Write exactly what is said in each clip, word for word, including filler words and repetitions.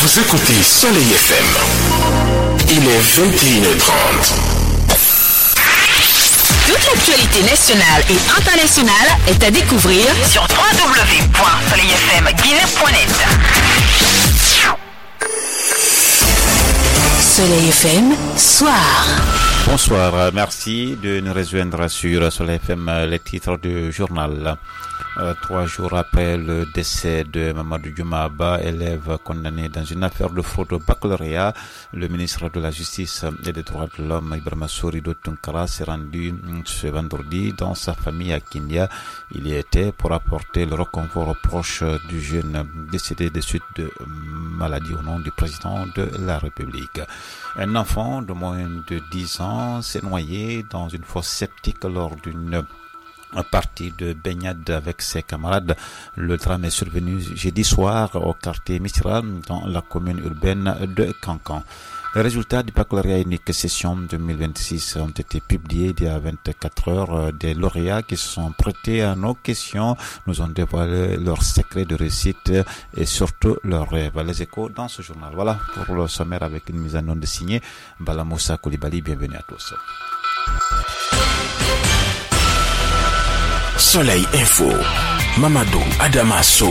Vous écoutez Soleil F M. Il est vingt et une heures trente. Toute l'actualité nationale et internationale est à découvrir sur w w w point soleil f m guinée point net. Soleil F M, soir. Bonsoir, merci de nous rejoindre sur Soleil F M, les titres du journal. Euh, trois jours après le décès de Mamadou Diouma, élève condamné dans une affaire de fraude au baccalauréat, le ministre de la Justice et des Droits de l'Homme, Ibrahima Sourido Tunkara, s'est rendu ce vendredi dans sa famille à Kindia. Il y était pour apporter le réconfort aux proches du jeune décédé de suite de maladie au nom du président de la République. Un enfant de moins de dix ans s'est noyé dans une fosse septique lors d'une partie de baignade avec ses camarades. Le drame est survenu jeudi soir au quartier Mistral dans la commune urbaine de Cancan. Les résultats du baccalauréat unique session deux mille vingt-six ont été publiés il y a vingt-quatre heures. Des lauréats qui se sont prêtés à nos questions nous ont dévoilé leurs secrets de réussite et surtout leurs rêves. Les échos dans ce journal. Voilà pour le sommaire avec une mise en onde signée Bala Moussa Koulibaly. Bienvenue à tous. Soleil Info, Mamadou Adamasso.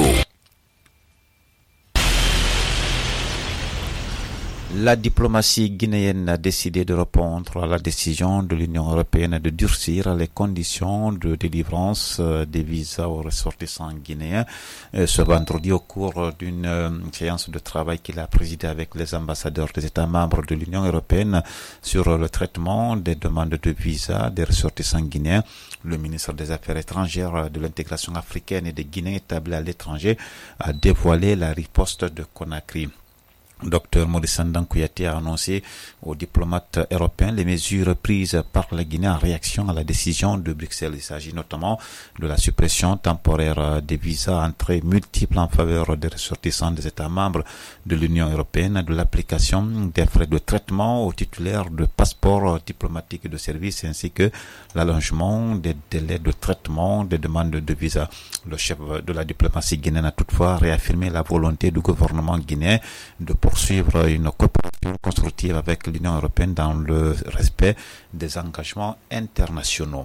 La diplomatie guinéenne a décidé de répondre à la décision de l'Union européenne de durcir les conditions de délivrance des visas aux ressortissants guinéens. Ce vendredi, au cours d'une séance de travail qu'il a présidée avec les ambassadeurs des États membres de l'Union européenne sur le traitement des demandes de visa des ressortissants guinéens, le ministre des Affaires étrangères, de l'intégration africaine et des Guinéens établis à l'étranger a dévoilé la riposte de Conakry. Docteur Maurice Kouyaté a annoncé aux diplomates européens les mesures prises par la Guinée en réaction à la décision de Bruxelles. Il s'agit notamment de la suppression temporaire des visas entrées multiples en faveur des ressortissants des États membres de l'Union européenne, de l'application des frais de traitement aux titulaires de passeports diplomatiques de service ainsi que l'allongement des délais de traitement des demandes de visa. Le chef de la diplomatie guinéenne a toutefois réaffirmé la volonté du gouvernement guinéen de poursuivre une coopération constructive avec l'Union européenne dans le respect des engagements internationaux.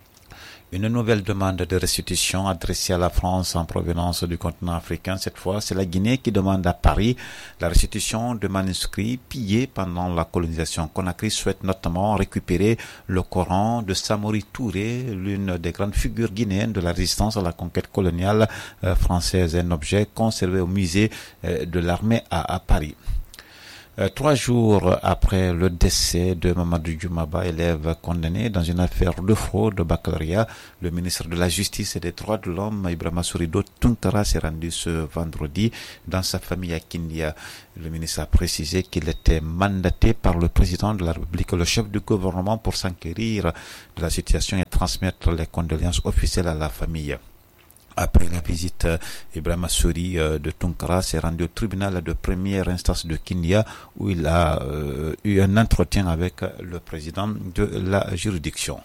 Une nouvelle demande de restitution adressée à la France en provenance du continent africain. Cette fois, c'est la Guinée qui demande à Paris la restitution de manuscrits pillés pendant la colonisation. Conakry souhaite notamment récupérer le Coran de Samori Touré, l'une des grandes figures guinéennes de la résistance à la conquête coloniale euh, française, un objet conservé au musée euh, de l'armée à, à Paris. Euh, trois jours après le décès de Mamadou Diouma, élève condamné dans une affaire de fraude au baccalauréat, le ministre de la Justice et des Droits de l'Homme, Ibrahima Sourido Tunkara, s'est rendu ce vendredi dans sa famille à Kindia. Le ministre a précisé qu'il était mandaté par le président de la République, le chef du gouvernement, pour s'enquérir de la situation et transmettre les condoléances officielles à la famille. Après la visite, Ibrahima Souri de Tunkara s'est rendu au tribunal de première instance de Kindia où il a euh, eu un entretien avec le président de la juridiction.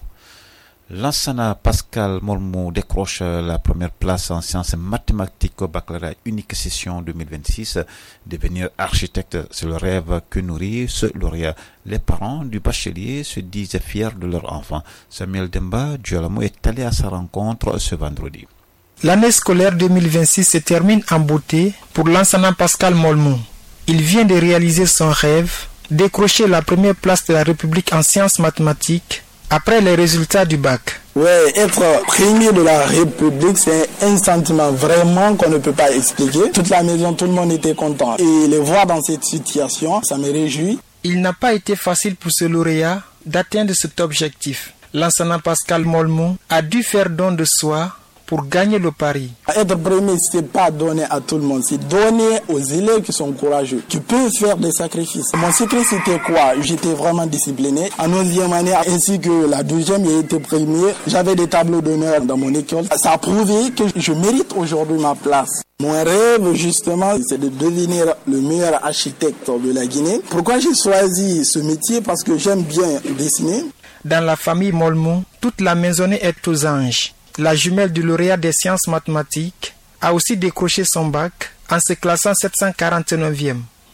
Lansana Pascal Molmou décroche la première place en sciences mathématiques au baccalauréat unique session deux mille vingt-six. Devenir architecte, c'est le rêve que nourrit ce lauréat. Les parents du bachelier se disent fiers de leur enfant. Samuel Demba Djolamo est allé à sa rencontre ce vendredi. L'année scolaire deux mille vingt-six se termine en beauté pour l'enseignant Pascal Molmou. Il vient de réaliser son rêve, décrocher la première place de la République en sciences mathématiques après les résultats du bac. Ouais, être premier de la République, c'est un sentiment vraiment qu'on ne peut pas expliquer. Toute la maison, tout le monde était content. Et les voir dans cette situation, ça me réjouit. Il n'a pas été facile pour ce lauréat d'atteindre cet objectif. L'enseignant Pascal Molmou a dû faire don de soi pour gagner le pari. Être premier, ce n'est pas donner à tout le monde, c'est donner aux élèves qui sont courageux, qui peuvent faire des sacrifices. Mon secret, c'était quoi? J'étais vraiment discipliné. En onzième année, ainsi que la deuxième, j'ai été premier. J'avais des tableaux d'honneur dans mon école. Ça a prouvé que je mérite aujourd'hui ma place. Mon rêve, justement, c'est de devenir le meilleur architecte de la Guinée. Pourquoi j'ai choisi ce métier? Parce que j'aime bien dessiner. Dans la famille Molmou, toute la maisonnée est aux anges. La jumelle du lauréat des sciences mathématiques a aussi décroché son bac en se classant sept cent quarante-neuvième.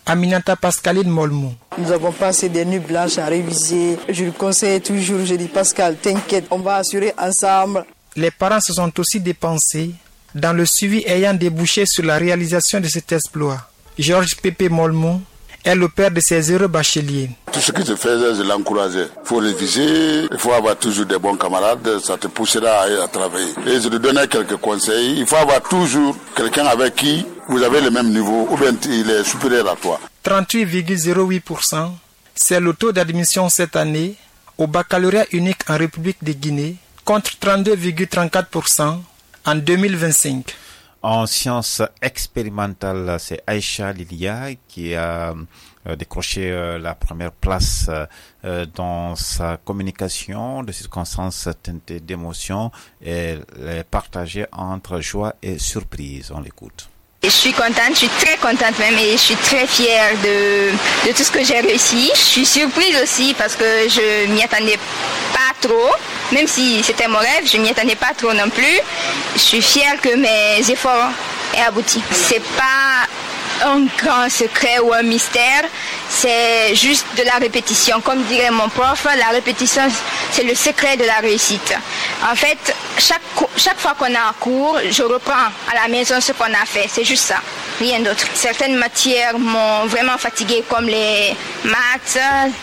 Aminata Pascaline Molmou. Nous avons passé des nuits blanches à réviser. Je lui conseille toujours, je dis Pascal, t'inquiète, on va assurer ensemble. Les parents se sont aussi dépensés dans le suivi ayant débouché sur la réalisation de cet exploit. Georges Pépé Molmou est le père de ces heureux bacheliers. Tout ce que je faisais, je l'encourageais. Il faut réviser, il faut avoir toujours des bons camarades, ça te poussera à, à travailler. Et je lui donnais quelques conseils. Il faut avoir toujours quelqu'un avec qui vous avez le même niveau, ou bien il est supérieur à toi. trente-huit virgule zéro huit pour cent, c'est le taux d'admission cette année au baccalauréat unique en République de Guinée, contre trente-deux virgule trente-quatre pour cent en deux mille vingt-cinq. En sciences expérimentales, c'est Aïcha Lilia qui a euh, décroché euh, la première place euh, dans sa communication de circonstances teintées d'émotions et les partagée entre joie et surprise. On l'écoute. Je suis contente, je suis très contente même et je suis très fière de, de tout ce que j'ai réussi. Je suis surprise aussi parce que je m'y attendais pas trop, même si c'était mon rêve, je m'y attendais pas trop non plus. Je suis fière que mes efforts aient abouti. C'est pas un grand secret ou un mystère, c'est juste de la répétition. Comme dirait mon prof, la répétition, c'est le secret de la réussite. En fait, chaque, chaque fois qu'on a un cours, je reprends à la maison ce qu'on a fait. C'est juste ça, rien d'autre. Certaines matières m'ont vraiment fatiguée, comme les maths,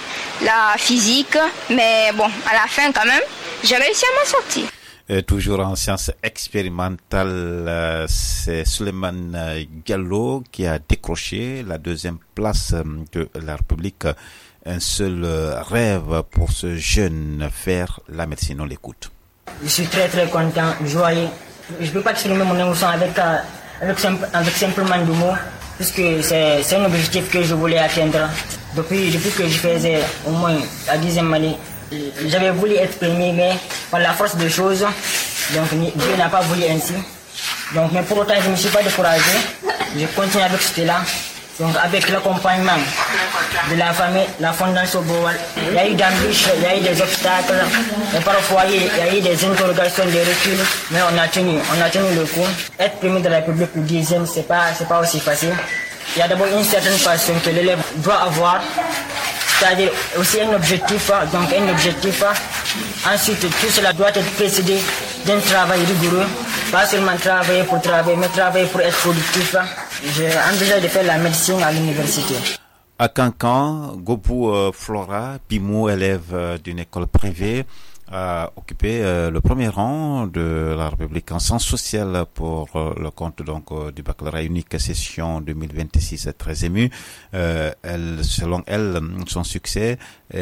la physique, mais bon, à la fin quand même, j'ai réussi à m'en sortir. Euh, toujours en sciences expérimentales, euh, c'est Suleiman Gallo qui a décroché la deuxième place de la République. Un seul rêve pour ce jeune, faire la médecine. On l'écoute. Je suis très très content, joyeux. Je ne peux pas exprimer mon émotion avec, euh, avec, simple, avec simplement deux mots, puisque c'est, c'est un objectif que je voulais atteindre. Depuis, depuis que je faisais au moins la dixième année, j'avais voulu être premier, mais par la force des choses, donc Dieu n'a pas voulu ainsi. Donc, mais pour autant, je ne me suis pas découragé. Je continue avec ce là. Donc, avec l'accompagnement de la famille, la Fondation Bowal, il y a eu d'embûches, il y a eu des obstacles, et parfois il y a eu des interrogations, des reculs, mais on a tenu, on a tenu le coup. Être premier de la République, le dixième, c'est pas, c'est pas aussi facile. Il y a d'abord une certaine passion que l'élève doit avoir, c'est-à-dire aussi un objectif, donc un objectif. Ensuite, tout cela doit être précédé d'un travail rigoureux, pas seulement travailler pour travailler, mais travailler pour être productif. J'ai envisagé de faire la médecine à l'université. À Cancan, Gobou euh, Flora Pimou, élève euh, d'une école privée, a occupé euh, le premier rang de la République en sciences sociales pour euh, le compte donc euh, du baccalauréat unique session deux mille vingt-six. Très émue. Euh, elle, selon elle, son succès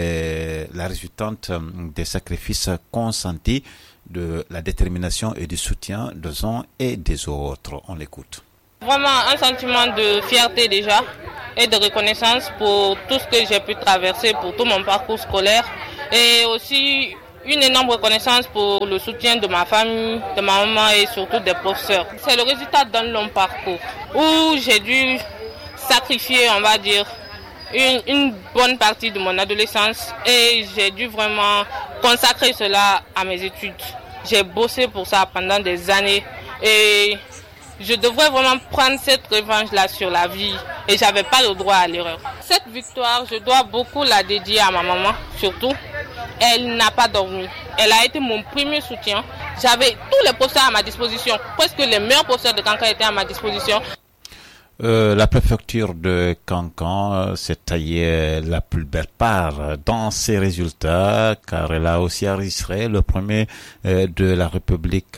est la résultante des sacrifices consentis, de la détermination et du soutien des uns et des autres. On l'écoute. Vraiment un sentiment de fierté déjà et de reconnaissance pour tout ce que j'ai pu traverser, pour tout mon parcours scolaire, et aussi une énorme reconnaissance pour le soutien de ma famille, de ma maman et surtout des professeurs. C'est le résultat d'un long parcours où j'ai dû sacrifier, on va dire, une, une bonne partie de mon adolescence et j'ai dû vraiment consacrer cela à mes études. J'ai bossé pour ça pendant des années et je devrais vraiment prendre cette revanche-là sur la vie et j'avais pas le droit à l'erreur. Cette victoire, je dois beaucoup la dédier à ma maman, surtout. Elle n'a pas dormi. Elle a été mon premier soutien. J'avais tous les professeurs à ma disposition. Presque les meilleurs professeurs de Cancan étaient à ma disposition. Euh, la préfecture de Cancan s'est taillée la plus belle part dans ses résultats, car elle a aussi enregistré le premier euh, de la République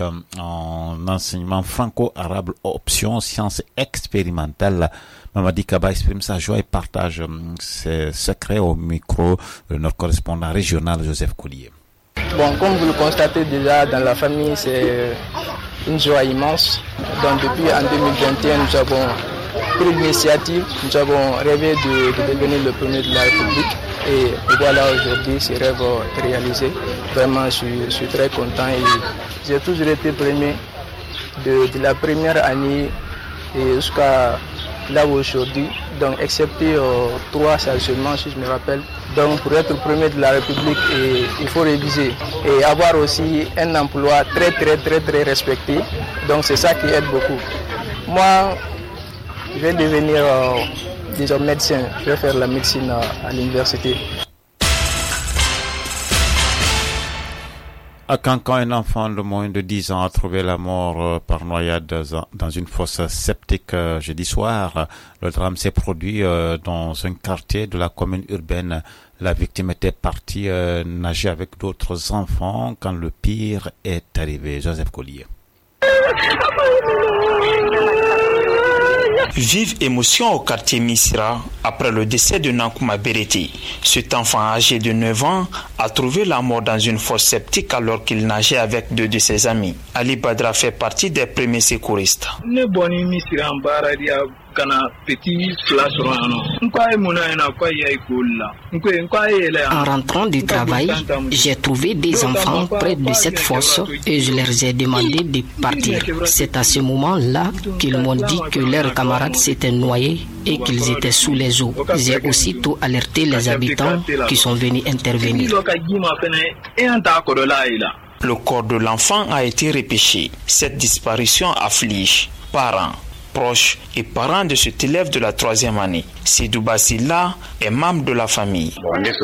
en enseignement franco-arabe option sciences expérimentales. Mamadi Kaba exprime sa joie et partage ses secrets au micro de notre correspondant régional Joseph Coulier. Bon, comme vous le constatez déjà dans la famille, c'est une joie immense. Donc depuis en deux mille vingt et un, nous avons pris l'initiative, nous avons rêvé de, de devenir le premier de la République. Et, et voilà aujourd'hui ce rêve réalisé. Vraiment, je suis, je suis très content et j'ai toujours été premier de, de la première année et jusqu'à là aujourd'hui, donc excepté euh, trois seulement si je me rappelle. Donc pour être premier de la République, et, il faut réviser et avoir aussi un emploi très très très très respecté. Donc c'est ça qui aide beaucoup. Moi, je vais devenir euh, disons médecin. Je vais faire la médecine à, à l'université. À Cancan, un enfant de moins de dix ans a trouvé la mort par noyade dans une fosse septique jeudi soir. Le drame s'est produit dans un quartier de la commune urbaine. La victime était partie nager avec d'autres enfants quand le pire est arrivé. Joseph Collier. Vive émotion au quartier Missira après le décès de Nankouma Bereti. Cet enfant âgé de neuf ans a trouvé la mort dans une fosse septique alors qu'il nageait avec deux de ses amis. Ali Badra fait partie des premiers secouristes. En rentrant du travail, j'ai trouvé des enfants près de cette fosse et je leur ai demandé de partir. C'est à ce moment-là qu'ils m'ont dit que leurs camarades s'étaient noyés et qu'ils étaient sous les eaux. J'ai aussitôt alerté les habitants qui sont venus intervenir. Le corps de l'enfant a été repêché. Cette disparition afflige parents, proches et parents de cet élève de la troisième année. Sidou Basila est membre de la famille.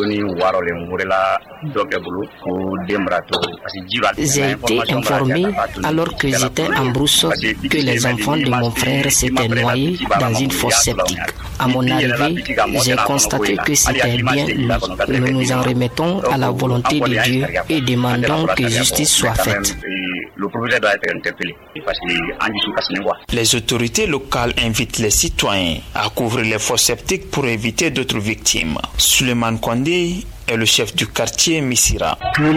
J'ai été informé alors que j'étais en brousse que les enfants de mon frère s'étaient noyés dans une fosse septique. À mon arrivée, j'ai constaté que c'était bien lui. Nous nous en remettons à la volonté de Dieu et demandons que justice soit faite. Les autorités locales invitent les citoyens à couvrir les fosses septiques pour éviter d'autres victimes. Suleiman Kondé est le chef du quartier Missira.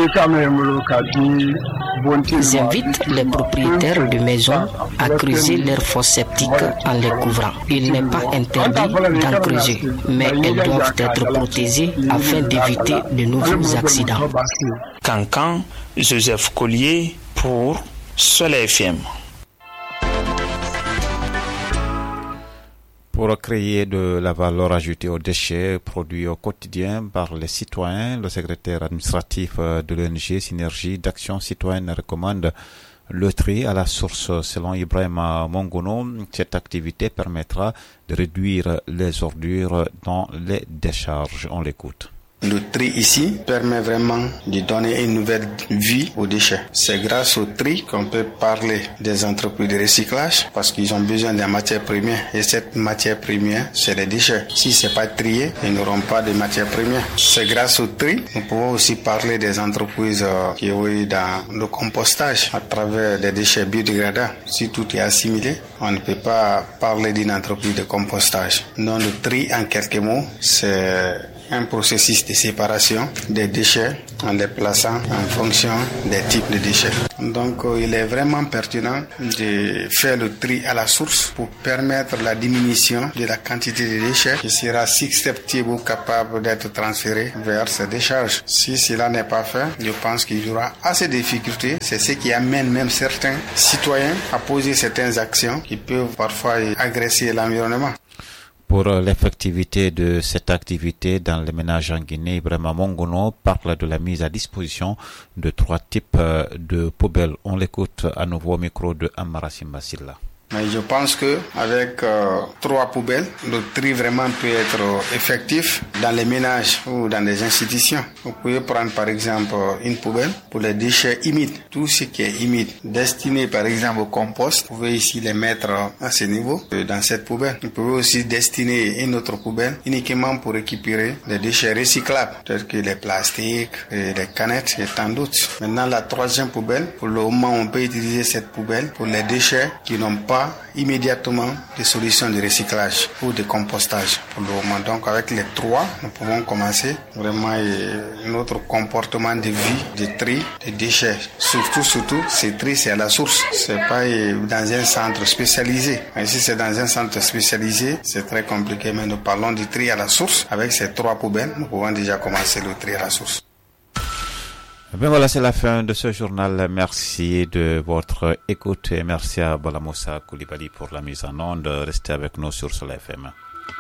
J'invite les propriétaires de maisons à creuser leurs fosses septiques en les couvrant. Il n'est pas interdit d'en creuser, mais elles doivent être protégées afin d'éviter de nouveaux accidents. Cancan, Joseph Collier pour Soleil F M. Pour créer de la valeur ajoutée aux déchets produits au quotidien par les citoyens, le secrétaire administratif de l'O N G Synergie d'Action Citoyenne recommande le tri à la source. Selon Ibrahim Mongono, cette activité permettra de réduire les ordures dans les décharges. On l'écoute. Le tri ici permet vraiment de donner une nouvelle vie aux déchets. C'est grâce au tri qu'on peut parler des entreprises de recyclage parce qu'ils ont besoin de matières premières et cette matière première, c'est les déchets. Si c'est pas trié, ils n'auront pas de matières premières. C'est grâce au tri, nous pouvons aussi parler des entreprises qui ont dans le compostage à travers des déchets biodégradables. Si tout est assimilé, on ne peut pas parler d'une entreprise de compostage. Non, le tri, en quelques mots, c'est un processus de séparation des déchets en les plaçant en fonction des types de déchets. Donc euh, il est vraiment pertinent de faire le tri à la source pour permettre la diminution de la quantité de déchets qui sera susceptible ou capable d'être transférée vers ces décharges. Si cela n'est pas fait, je pense qu'il y aura assez de difficultés. C'est ce qui amène même certains citoyens à poser certaines actions qui peuvent parfois agresser l'environnement. Pour l'effectivité de cette activité dans les ménages en Guinée, Ibrahim Mongono parle de la mise à disposition de trois types de poubelles. On l'écoute à nouveau au micro de Amara Simbasila. Mais je pense que avec euh, trois poubelles, le tri vraiment peut être euh, effectif dans les ménages ou dans les institutions. Vous pouvez prendre par exemple une poubelle pour les déchets humides, tout ce qui est humide, destiné par exemple au compost. Vous pouvez ici les mettre à ce niveau euh, dans cette poubelle. Vous pouvez aussi destiner une autre poubelle uniquement pour récupérer les déchets recyclables, tels que les plastiques, et les canettes et tant d'autres. Maintenant la troisième poubelle, pour le moment on peut utiliser cette poubelle pour les déchets qui n'ont pas immédiatement des solutions de recyclage ou de compostage pour le moment. Donc avec les trois, nous pouvons commencer vraiment notre comportement de vie, de tri, de déchets. Surtout, surtout, ces tri c'est à la source. C'est pas dans un centre spécialisé. Et si c'est dans un centre spécialisé, c'est très compliqué. Mais nous parlons du tri à la source. Avec ces trois poubelles, nous pouvons déjà commencer le tri à la source. Ben voilà, c'est la fin de ce journal. Merci de votre écoute et merci à Balamoussa Koulibaly pour la mise en onde. Restez avec nous sur Soleil F M.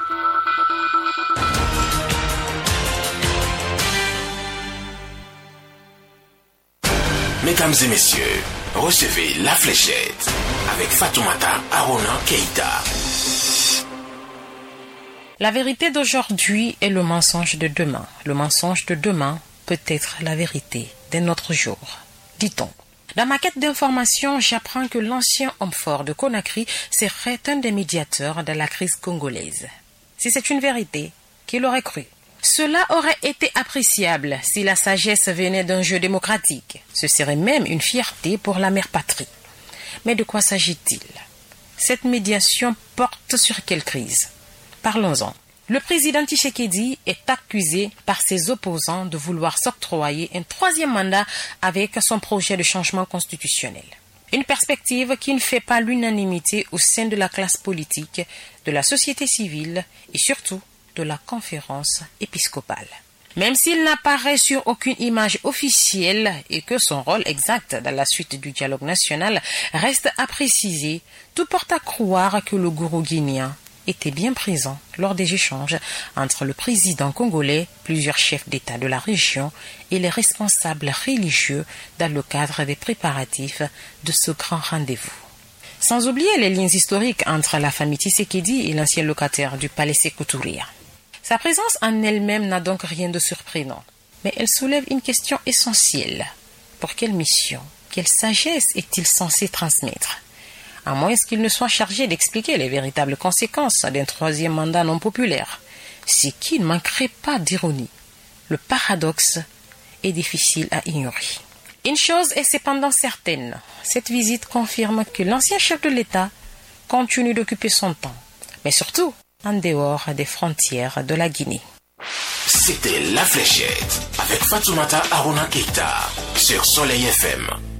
Mesdames et messieurs, recevez La Fléchette avec Fatoumata Arona Keïta. La vérité d'aujourd'hui est le mensonge de demain. Le mensonge de demain peut être la vérité d'un autre jour, dit-on. Dans ma quête d'information, j'apprends que l'ancien homme fort de Conakry serait un des médiateurs de la crise congolaise. Si c'est une vérité, qui l'aurait cru? Cela aurait été appréciable si la sagesse venait d'un jeu démocratique. Ce serait même une fierté pour la mère patrie. Mais de quoi s'agit-il? Cette médiation porte sur quelle crise? Parlons-en. Le président Tshisekedi est accusé par ses opposants de vouloir s'octroyer un troisième mandat avec son projet de changement constitutionnel. Une perspective qui ne fait pas l'unanimité au sein de la classe politique, de la société civile et surtout de la conférence épiscopale. Même s'il n'apparaît sur aucune image officielle et que son rôle exact dans la suite du dialogue national reste à préciser, tout porte à croire que le gourou guinéen était bien présent lors des échanges entre le président congolais, plusieurs chefs d'État de la région et les responsables religieux dans le cadre des préparatifs de ce grand rendez-vous. Sans oublier les liens historiques entre la famille Tshisekedi et l'ancien locataire du palais Sékou Touré. Sa présence en elle-même n'a donc rien de surprenant, mais elle soulève une question essentielle. Pour quelle mission, quelle sagesse est-il censé transmettre? À moins qu'il ne soit chargé d'expliquer les véritables conséquences d'un troisième mandat non populaire, ce qui ne manquerait pas d'ironie. Le paradoxe est difficile à ignorer. Une chose est cependant certaine, cette visite confirme que l'ancien chef de l'État continue d'occuper son temps, mais surtout en dehors des frontières de la Guinée. C'était La Fléchette avec Fatoumata Aruna Keita sur Soleil F M.